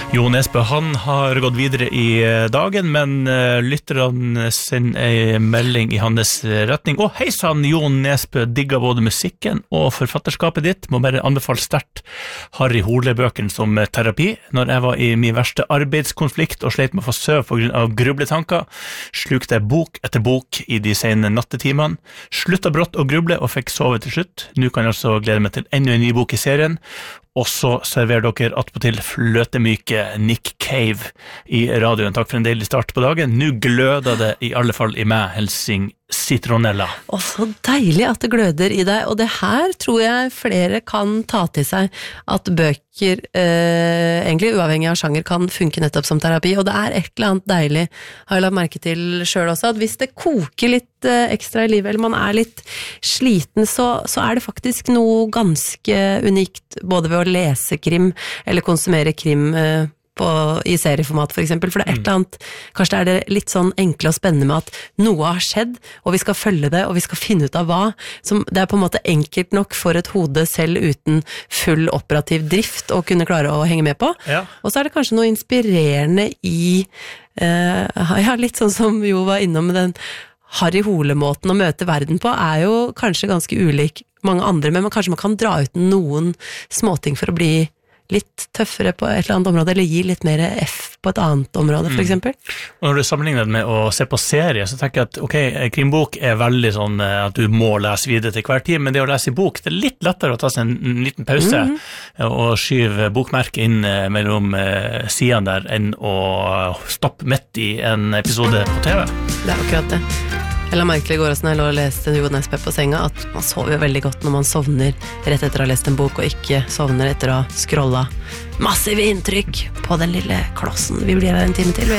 Jo Nesbø, han har gått videre i dagen, men lytterne sender en melding i hans retning. Å, hei sann, Jon Nesbø, digger både musikken og forfatterskapet ditt. Må bare anbefale sterkt Harry Hole-bøkene som terapi. Når jeg var i min verste arbeidskonflikt og sleit med å få søv på grunn av grubletanker, slukte jeg bok etter bok i de sene nattetimene, sluttet brått å gruble og fikk sove til slutt. Nå kan jeg altså glede meg til enda en ny bok i serien, og så serverer dere attpåtil fløtemyke Nick Cave i radioen. Takk for en deilig start på dagen. Nå gløder det i alle fall i meg, Helsing Citronella. Og så deilig at det gløder i deg, og det her tror jeg flere kan ta til seg, at bøker, egentlig uavhengig av sjanger, kan funke nettopp som terapi, og det et eller annet deilig, har jeg lagt merke til selv også, at hvis det koker litt ekstra i livet, eller man litt sliten, så det faktisk noe ganske unikt, både ved å lese krim, eller konsumere krim i serieformat for eksempel, for det et eller annet, kanskje det litt sånn enkle og spennende med at noe har skjedd, og vi skal følge det, og vi skal finne ut av hva, som det på en måte enkelt nok for et hode selv uten full operativ drift å kunne klare å henge med på, og så det kanskje noe inspirerende i, litt sånn som Jo var innom med den Harry Hole-måten å møte verden på, jo kanskje ganske ulik mange andre, men kanskje man kan dra ut noen småting for å bli litt tøffere på et eller annet område, eller gi litt mer F på et annet område, for eksempel. Og når du sammenligner det med å se på serie, så tenker jeg at, ok, krimbok veldig sånn at du må lese videre til hver tid, men det å lese i bok, det litt lettere å ta seg en liten pause og skyve bokmerket inn mellom sidene der, enn å stoppe midt i en episode på TV. Det akkurat det. Jeg la merke til i går også når jeg lå og leste Jo Nesbø på senga, at man sover jo veldig godt når man sovner rett etter å ha lest en bok, og ikke sovner etter å ha scrollet massive inntrykk på den lille klossen. Vi blir her en time til.